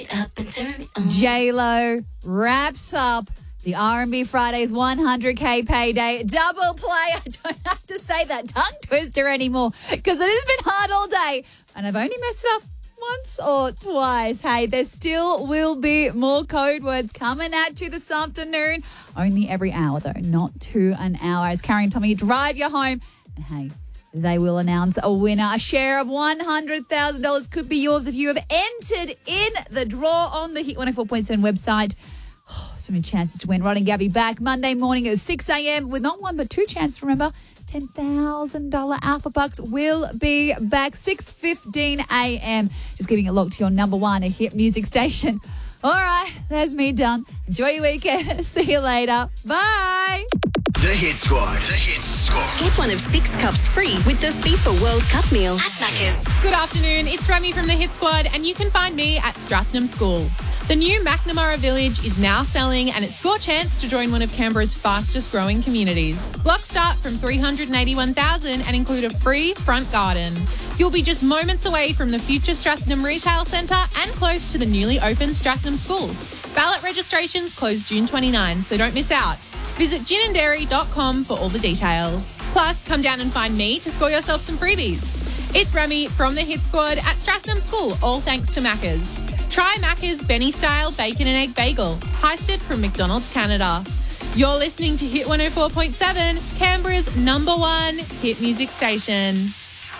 it up and turn it on. J-Lo wraps up the R&B Fridays 100K payday double play. I don't have to say that tongue twister anymore because it has been hard all day and I've only messed it up once or twice. Hey, there still will be more code words coming at you this afternoon. Only every hour, though, not 2 an hour. As Carrie and Tommy drive you home. And hey, they will announce a winner. A share of $100,000 could be yours if you have entered in the draw on the Hit 104.7 website. Oh, so many chances to win. Rod and Gabby back Monday morning at 6 a.m. with not one but two chances, remember. $10,000 Alpha Bucks will be back 6:15 a.m. Just giving it a look to your number one hit music station. All right, there's me done. Enjoy your weekend. See you later. Bye. The Hit Squad. The Hit Squad. Get one of 6 cups free with the FIFA World Cup meal at Macca's. Good afternoon, it's Remy from the Hit Squad and you can find me at Strathnam School. The new McNamara Village is now selling and it's your chance to join one of Canberra's fastest growing communities. Blocks start from $381,000 and include a free front garden. You'll be just moments away from the future Strathnam Retail Centre and close to the newly opened Strathnam School. Ballot registrations close June 29, so don't miss out. Visit ginanddairy.com for all the details. Plus, come down and find me to score yourself some freebies. It's Remy from the Hit Squad at Strathnam School, all thanks to Macca's. Try Macca's Benny-style bacon and egg bagel, heisted from McDonald's Canada. You're listening to Hit 104.7, Canberra's number one hit music station.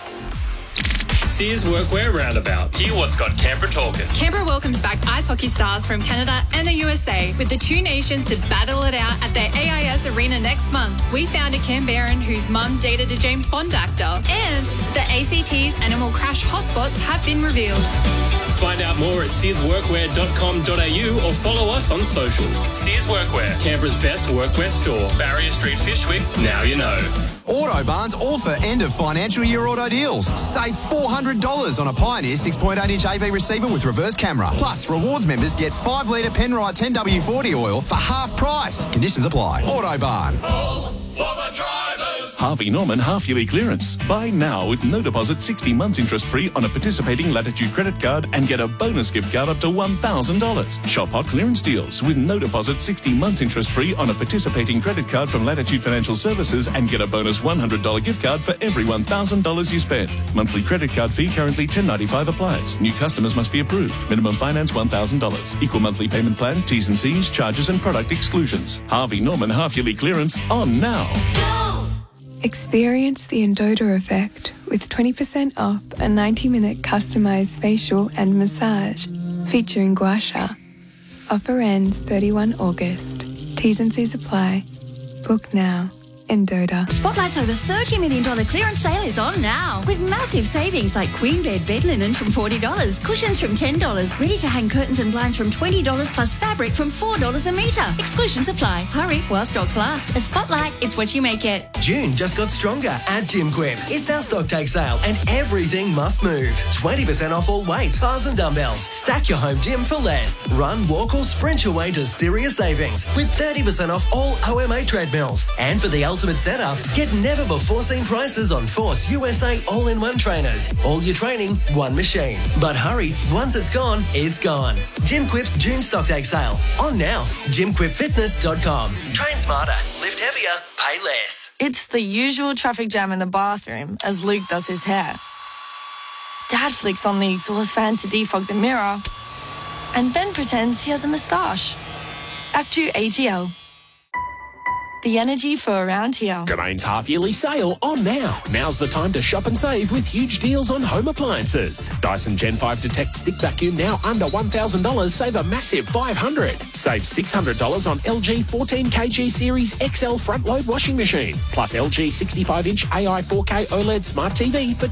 Sears Workwear Roundabout. Hear what's got Canberra talking. Canberra welcomes back ice hockey stars from Canada and the USA with the two nations to battle it out at their AIS Arena next month. We found a Canberran whose mum dated a James Bond actor, and the ACT's Animal Crash hotspots have been revealed. Find out more at searsworkwear.com.au or follow us on socials. Sears Workwear, Canberra's best workwear store. Barrier Street, Fyshwick, now you know. Autobarn's all for end of financial year auto deals. Save $400 on a Pioneer 6.8-inch AV receiver with reverse camera. Plus, rewards members get 5-litre Penrite 10W40 oil for half price. Conditions apply. Autobarn. All for the drivers. Harvey Norman half-yearly clearance. Buy now with no deposit, 60 months interest-free on a participating Latitude credit card and get a bonus gift card up to $1,000. Shop hot clearance deals with no deposit, 60 months interest-free on a participating credit card from Latitude Financial Services and get a bonus $100 gift card for every $1,000 you spend. Monthly credit card fee currently $10.95 applies. New customers must be approved. Minimum finance $1,000. Equal monthly payment plan, T's and C's, charges and product exclusions. Harvey Norman half-yearly clearance on now. Experience the Endota effect with 20% off a 90-minute customised facial and massage featuring Gua Sha. Offer ends 31 August. T's and C's apply. Book now. Endota. Spotlight's over $30 million clearance sale is on now. With massive savings like queen bed bed linen from $40, cushions from $10, ready-to-hang curtains and blinds from $20 plus fabric from $4 a metre. Exclusions apply. Hurry while stocks last. At Spotlight, it's what you make it. June just got stronger at GymQuip. It's our stock take sale and everything must move. 20% off all weights, bars and dumbbells. Stack your home gym for less. Run, walk or sprint your way to serious savings with 30% off all OMA treadmills. And for the ultimate setup, get never-before-seen prices on Force USA all-in-one trainers. All your training, one machine. But hurry, once it's gone, it's gone. GymQuip's June stock take sale. On now. GymQuipFitness.com. Train smarter, lift heavier, pay less. It's the usual traffic jam in the bathroom as Luke does his hair. Dad flicks on the exhaust fan to defog the mirror, and Ben pretends he has a moustache. Back to AGL. The energy for around here. Domain's half-yearly sale on now. Now's the time to shop and save with huge deals on home appliances. Dyson Gen 5 Detect Stick Vacuum now under $1,000. Save a massive $500. Save $600 on LG 14kg Series XL front-load washing machine. Plus LG 65-inch AI 4K OLED Smart TV for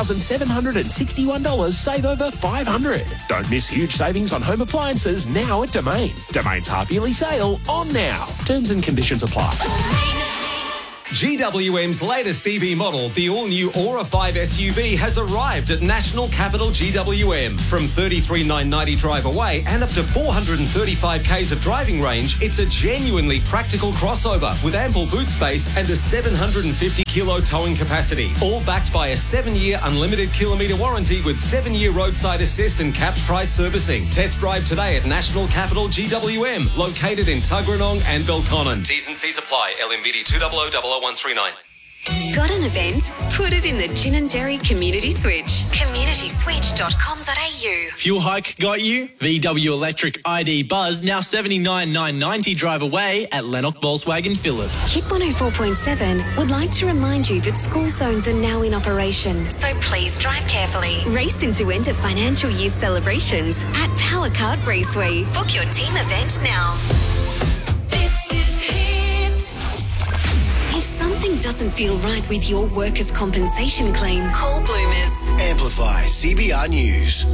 $2,761. Save over $500. Don't miss huge savings on home appliances now at Domain. Domain's half-yearly sale on now. Terms and conditions apply. GWM's latest EV model, the all-new Aura 5 SUV, has arrived at National Capital GWM. From $33,990 drive away and up to 435 k's of driving range, it's a genuinely practical crossover with ample boot space and a 750-kilo towing capacity. All backed by a 7-year unlimited kilometre warranty with 7-year roadside assist and capped price servicing. Test drive today at National Capital GWM, located in Tuggeranong and Belconnen. T's and C's apply. LMVD 2000139. Got an event? Put it in the Gin and Dairy Community Switch. communityswitch.com.au. Fuel hike got you? VW Electric ID Buzz now $79,990 drive away at Lennox Volkswagen Phillip. Hit 104.7 would like to remind you that school zones are now in operation, so please drive carefully. Race into end of financial year celebrations at Power Kart Raceway. Book your team event now. This is Hit. If something doesn't feel right with your workers' compensation claim, call Bloomers. Amplify CBR News.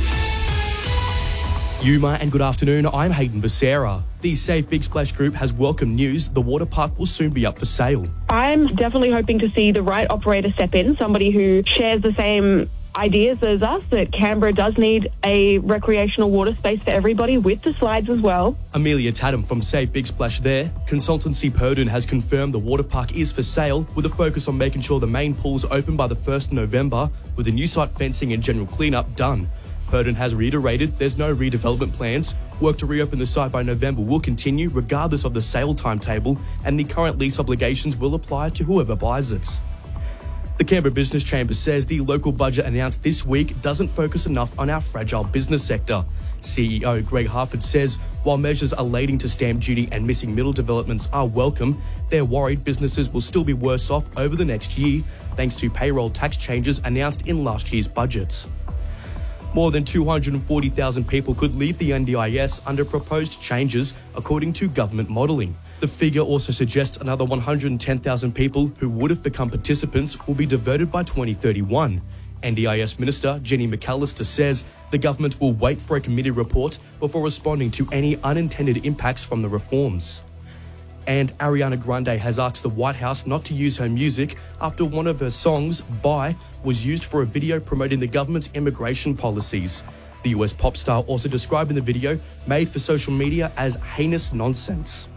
Yuma and good afternoon, I'm Hayden Becerra. The Save Big Splash Group has welcomed news the water park will soon be up for sale. I'm definitely hoping to see the right operator step in, somebody who shares the same ideas as us, that Canberra does need a recreational water space for everybody with the slides as well. Amelia Tatum from Save Big Splash there. Consultancy Purdon has confirmed the water park is for sale with a focus on making sure the main pool's open by the 1st of November with the new site fencing and general cleanup done. Purdon has reiterated there's no redevelopment plans. Work to reopen the site by November will continue regardless of the sale timetable, and the current lease obligations will apply to whoever buys it. The Canberra Business Chamber says the local budget announced this week doesn't focus enough on our fragile business sector. CEO Greg Harford says while measures relating to stamp duty and missing middle developments are welcome, they're worried businesses will still be worse off over the next year thanks to payroll tax changes announced in last year's budgets. More than 240,000 people could leave the NDIS under proposed changes, according to government modelling. The figure also suggests another 110,000 people who would have become participants will be diverted by 2031. NDIS Minister Jenny McAllister says the government will wait for a committee report before responding to any unintended impacts from the reforms. And Ariana Grande has asked the White House not to use her music after one of her songs, Bye, was used for a video promoting the government's immigration policies. The US pop star also described in the video made for social media as heinous nonsense.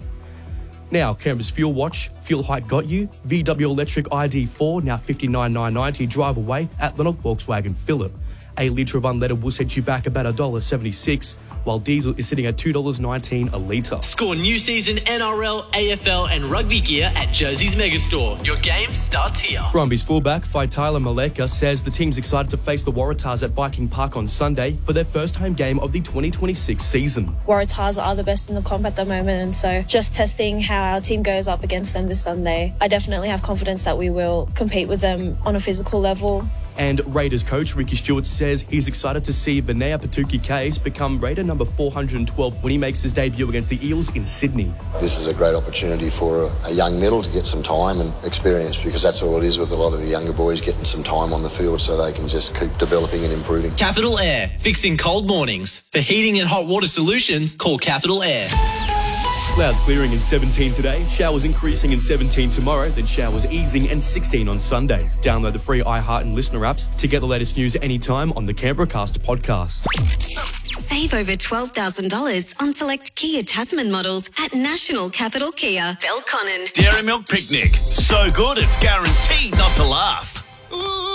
Now, Canberra's Fuel Watch. Fuel hike got you. VW Electric ID4 now $59,990 drive away at Lennox Volkswagen Phillip. A litre of unleaded will set you back about $1.76, while diesel is sitting at $2.19 a litre. Score new season NRL, AFL and rugby gear at Jersey's Megastore. Your game starts here. Brumbies fullback Faitala Maleka says the team's excited to face the Waratahs at Viking Park on Sunday for their first home game of the 2026 season. Waratahs are the best in the comp at the moment, and so just testing how our team goes up against them this Sunday, I definitely have confidence that we will compete with them on a physical level. And Raiders coach Ricky Stewart says he's excited to see Vinaya Patuki-Case become Raider number 412 when he makes his debut against the Eels in Sydney. This is a great opportunity for a young middle to get some time and experience, because that's all it is with a lot of the younger boys, getting some time on the field so they can just keep developing and improving. Capital Air, fixing cold mornings. For heating and hot water solutions, call Capital Air. Clouds clearing in 17 today, showers increasing in 17 tomorrow, then showers easing and 16 on Sunday. Download the free iHeart and Listener apps to get the latest news anytime on the Canberra Cast podcast. Save over $12,000 on select Kia Tasman models at National Capital Kia, Belconnen. Dairy Milk Picnic. So good it's guaranteed not to last.